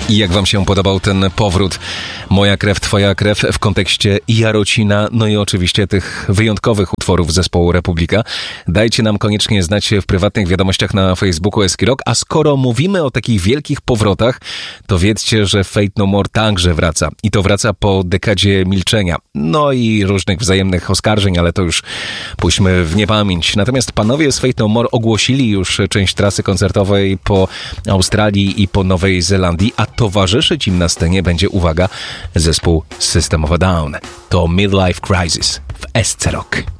I jak wam się podobał ten powrót Moja krew, twoja krew w kontekście Jarocina, no i oczywiście tych wyjątkowych utworów zespołu Republika? Dajcie nam koniecznie znać w prywatnych wiadomościach na Facebooku Eski-Rock, a skoro mówimy o takich wielkich powrotach, to wiedzcie, że Faith No More także wraca. I to wraca po dekadzie milczenia. No i różnych wzajemnych oskarżeń, ale to już pójdźmy w niepamięć. Natomiast panowie z Faith No More ogłosili już część trasy koncertowej po Australii i po Nowej Zelandii, a towarzyszyć im na scenie będzie, uwaga, zespół System of a Down. To Midlife Crisis w SC Rock.